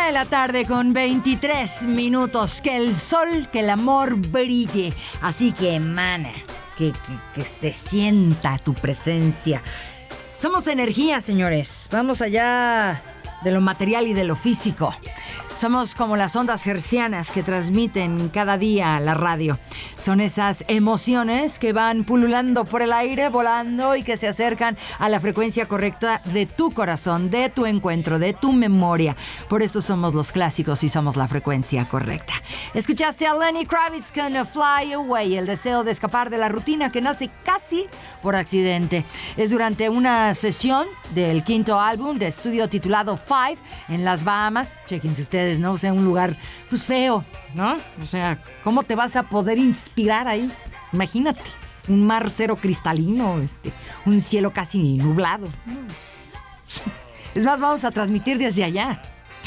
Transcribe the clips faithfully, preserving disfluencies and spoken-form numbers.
de la tarde con veintitrés minutos. Que el sol, que el amor brille. Así que emana, que, que, que se sienta tu presencia. Somos energía, señores. Vamos allá de lo material y de lo físico. Somos como las ondas hertzianas que transmiten cada día la radio. Son esas emociones que van pululando por el aire, volando y que se acercan a la frecuencia correcta de tu corazón, de tu encuentro, de tu memoria. Por eso somos los clásicos y somos la frecuencia correcta. Escuchaste a Lenny Kravitz con Fly Away, el deseo de escapar de la rutina que nace casi por accidente. Es durante una sesión del quinto álbum de estudio titulado Five en las Bahamas. Chequense ustedes, ¿no? O sea, un lugar pues feo, ¿no? O sea, ¿cómo te vas a poder inspirar ahí? Imagínate, un mar cero cristalino, este, un cielo casi nublado. Es más, vamos a transmitir desde allá.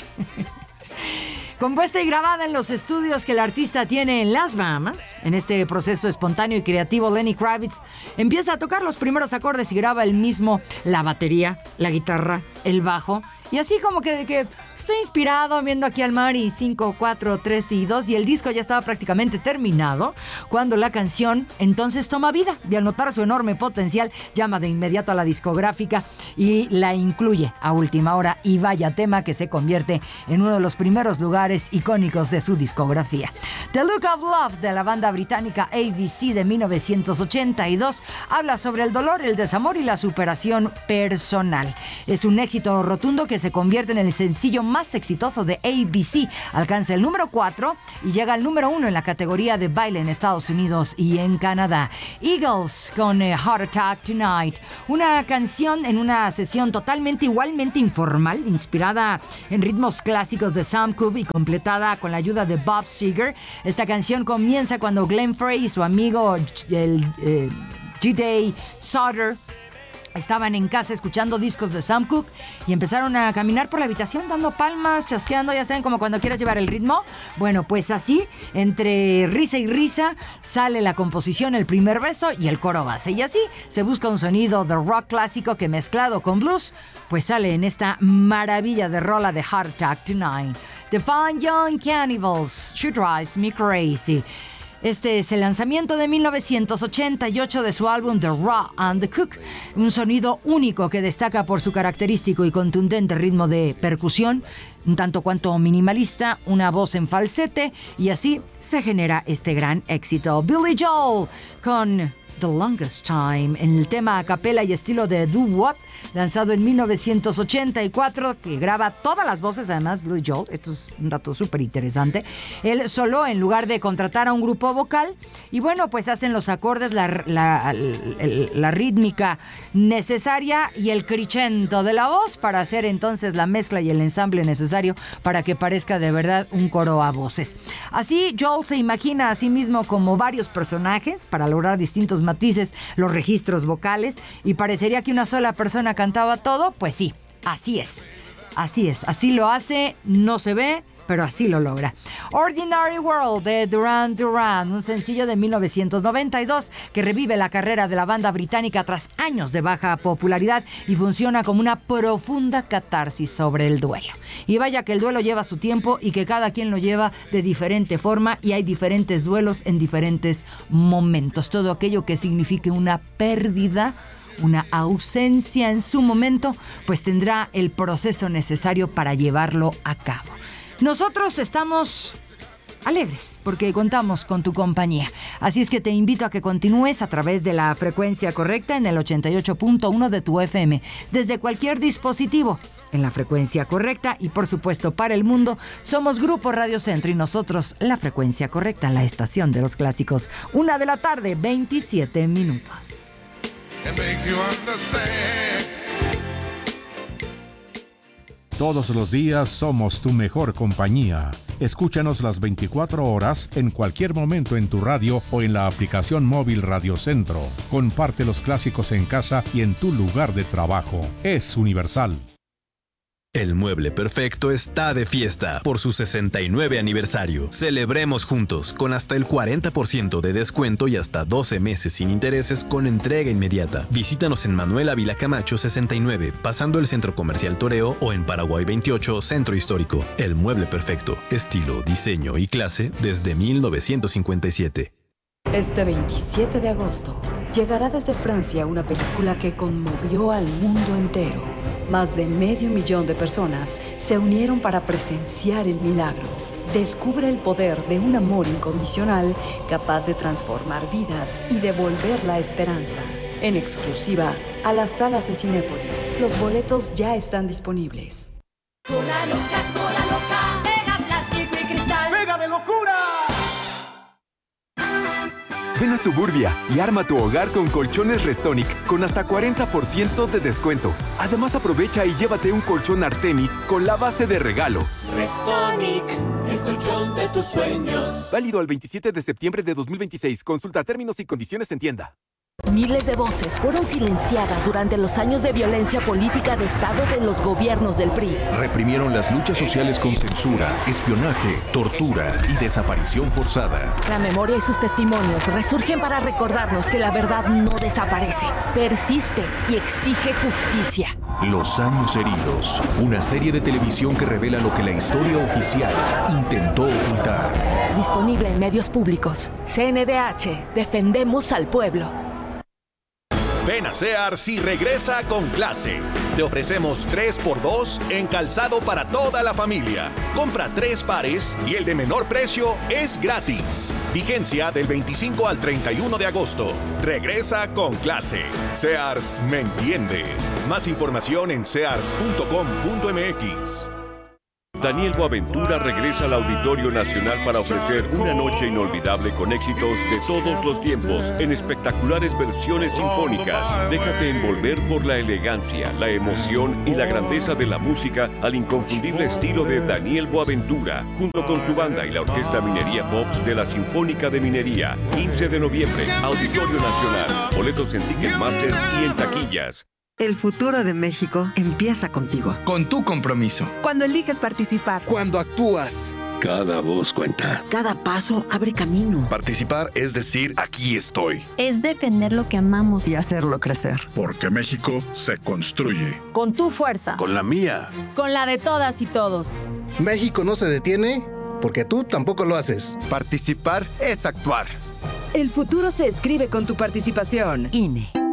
Compuesta y grabada en los estudios que el artista tiene en las Bahamas, en este proceso espontáneo y creativo, Lenny Kravitz empieza a tocar los primeros acordes y graba él mismo la batería, la guitarra, el bajo. Y así como que, de que estoy inspirado viendo aquí al mar y cinco, cuatro, tres y dos y el disco ya estaba prácticamente terminado cuando la canción entonces toma vida y al notar su enorme potencial llama de inmediato a la discográfica y la incluye a última hora y vaya tema que se convierte en uno de los primeros lugares icónicos de su discografía. The Look of Love de la banda británica A B C de mil novecientos ochenta y dos habla sobre el dolor, el desamor y la superación personal. Es un éxito rotundo que se convierte en el sencillo más exitoso de A B C. Alcanza el número cuatro y llega al número uno en la categoría de baile en Estados Unidos y en Canadá. Eagles con eh, Heart Attack Tonight, una canción en una sesión totalmente igualmente informal, inspirada en ritmos clásicos de Sam Cooke y completada con la ayuda de Bob Seger. Esta canción comienza cuando Glenn Frey y su amigo el eh, G J Soder estaban en casa escuchando discos de Sam Cooke y empezaron a caminar por la habitación dando palmas, chasqueando, ya saben, como cuando quieres llevar el ritmo. Bueno, pues así, entre risa y risa, sale la composición, el primer verso y el coro base. Y así se busca un sonido de rock clásico que mezclado con blues, pues sale en esta maravilla de rola de Heart Attack Tonight. The Fine Young Cannibals, She Drives Me Crazy. Este es el lanzamiento de mil novecientos ochenta y ocho de su álbum The Raw and the Cook, un sonido único que destaca por su característico y contundente ritmo de percusión, un tanto cuanto minimalista, una voz en falsete, y así se genera este gran éxito. Billy Joel con The Longest Time, en el tema a capela y estilo de doo-wop, lanzado en mil novecientos ochenta y cuatro, que graba todas las voces, además, Billy Joel. Esto es un dato súper interesante. Él solo, en lugar de contratar a un grupo vocal, y bueno, pues hacen los acordes, la, la, la, la rítmica necesaria y el crescendo de la voz para hacer entonces la mezcla y el ensamble necesario para que parezca de verdad un coro a voces. Así, Joel se imagina a sí mismo como varios personajes para lograr distintos matices, los registros vocales, y parecería que una sola persona cantaba todo. Pues sí, así es, así es, así lo hace, no se ve, pero así lo logra. Ordinary World de Duran Duran, un sencillo de mil novecientos noventa y dos que revive la carrera de la banda británica tras años de baja popularidad y funciona como una profunda catarsis sobre el duelo. Y vaya que el duelo lleva su tiempo y que cada quien lo lleva de diferente forma y hay diferentes duelos en diferentes momentos. Todo aquello que signifique una pérdida, una ausencia en su momento, pues tendrá el proceso necesario para llevarlo a cabo. Nosotros estamos alegres porque contamos con tu compañía. Así es que te invito a que continúes a través de la frecuencia correcta en el ochenta y ocho punto uno de tu F M, desde cualquier dispositivo, en la frecuencia correcta y por supuesto para el mundo. Somos Grupo Radio Centro y nosotros la frecuencia correcta, la estación de los clásicos. Una de la tarde, veintisiete minutos. Todos los días somos tu mejor compañía. Escúchanos las veinticuatro horas en cualquier momento en tu radio o en la aplicación móvil Radio Centro. Comparte los clásicos en casa y en tu lugar de trabajo. Es universal. El Mueble Perfecto está de fiesta por su sesenta y nueve aniversario. Celebremos juntos con hasta el cuarenta por ciento de descuento y hasta doce meses sin intereses con entrega inmediata. Visítanos en Manuel Ávila Camacho sesenta y nueve, pasando el Centro Comercial Toreo, o en Paraguay veintiocho, Centro Histórico. El Mueble Perfecto, estilo, diseño y clase desde mil novecientos cincuenta y siete. Este veintisiete de agosto llegará desde Francia una película que conmovió al mundo entero. Más de medio millón de personas se unieron para presenciar el milagro. Descubre el poder de un amor incondicional capaz de transformar vidas y devolver la esperanza. En exclusiva a las salas de Cinépolis. Los boletos ya están disponibles. Cola loca, cola loca, pega plástico y cristal. ¡Pega de locura! Ven a Suburbia y arma tu hogar con colchones Restonic con hasta cuarenta por ciento de descuento. Además, aprovecha y llévate un colchón Artemis con la base de regalo. Restonic, el colchón de tus sueños. Válido al veintisiete de septiembre de dos mil veintiséis. Consulta términos y condiciones en tienda. Miles de voces fueron silenciadas durante los años de violencia política de Estado de los gobiernos del P R I. Reprimieron las luchas sociales con censura, espionaje, tortura y desaparición forzada. La memoria y sus testimonios resurgen para recordarnos que la verdad no desaparece, persiste y exige justicia. Los años heridos, una serie de televisión que revela lo que la historia oficial intentó ocultar. Disponible en medios públicos. C N D H, defendemos al pueblo. Ven a Sears y regresa con clase. Te ofrecemos tres por dos en calzado para toda la familia. Compra tres pares y el de menor precio es gratis. Vigencia del veinticinco al treinta y uno de agosto. Regresa con clase. Sears me entiende. Más información en sears punto com punto m x. Daniel Boaventura regresa al Auditorio Nacional para ofrecer una noche inolvidable con éxitos de todos los tiempos en espectaculares versiones sinfónicas. Déjate envolver por la elegancia, la emoción y la grandeza de la música al inconfundible estilo de Daniel Boaventura, junto con su banda y la Orquesta Minería Pops de la Sinfónica de Minería. quince de noviembre, Auditorio Nacional. Boletos en Ticketmaster y en taquillas. El futuro de México empieza contigo. Con tu compromiso. Cuando eliges participar. Cuando actúas. Cada voz cuenta. Cada paso abre camino. Participar es decir, aquí estoy. Es defender lo que amamos. Y hacerlo crecer. Porque México se construye. Con tu fuerza. Con la mía. Con la de todas y todos. México no se detiene porque tú tampoco lo haces. Participar es actuar. El futuro se escribe con tu participación. I N E.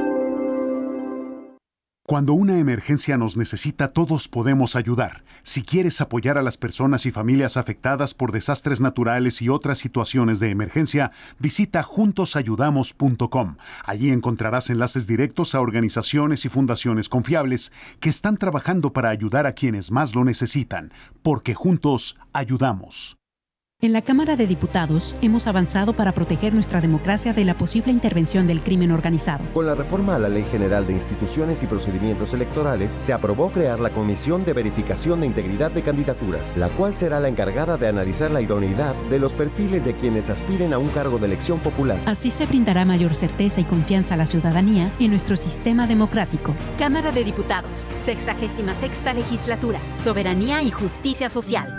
Cuando una emergencia nos necesita, todos podemos ayudar. Si quieres apoyar a las personas y familias afectadas por desastres naturales y otras situaciones de emergencia, visita juntos ayudamos punto com. Allí encontrarás enlaces directos a organizaciones y fundaciones confiables que están trabajando para ayudar a quienes más lo necesitan, porque juntos ayudamos. En la Cámara de Diputados hemos avanzado para proteger nuestra democracia de la posible intervención del crimen organizado. Con la reforma a la Ley General de Instituciones y Procedimientos Electorales, se aprobó crear la Comisión de Verificación de Integridad de Candidaturas, la cual será la encargada de analizar la idoneidad de los perfiles de quienes aspiren a un cargo de elección popular. Así se brindará mayor certeza y confianza a la ciudadanía en nuestro sistema democrático. Cámara de Diputados, sexagésima sexta legislatura, soberanía y justicia social.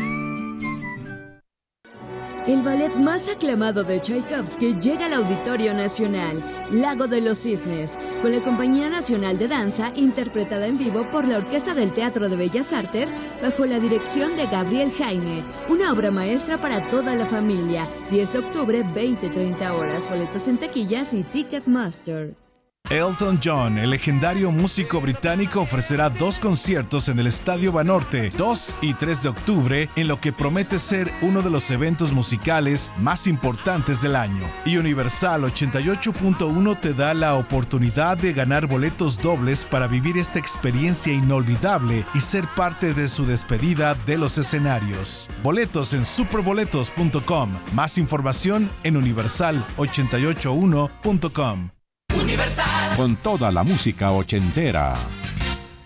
El ballet más aclamado de Tchaikovsky llega al Auditorio Nacional, Lago de los Cisnes, con la Compañía Nacional de Danza, interpretada en vivo por la Orquesta del Teatro de Bellas Artes, bajo la dirección de Gabriel Jaime. Una obra maestra para toda la familia. diez de octubre, veinte treinta horas. Boletos en taquillas y Ticketmaster. Elton John, el legendario músico británico, ofrecerá dos conciertos en el Estadio Banorte, dos y tres de octubre, en lo que promete ser uno de los eventos musicales más importantes del año. Y Universal ochenta y ocho punto uno te da la oportunidad de ganar boletos dobles para vivir esta experiencia inolvidable y ser parte de su despedida de los escenarios. Boletos en superboletos punto com. Más información en universal ochenta y ocho uno punto com. Universal. Con toda la música ochentera.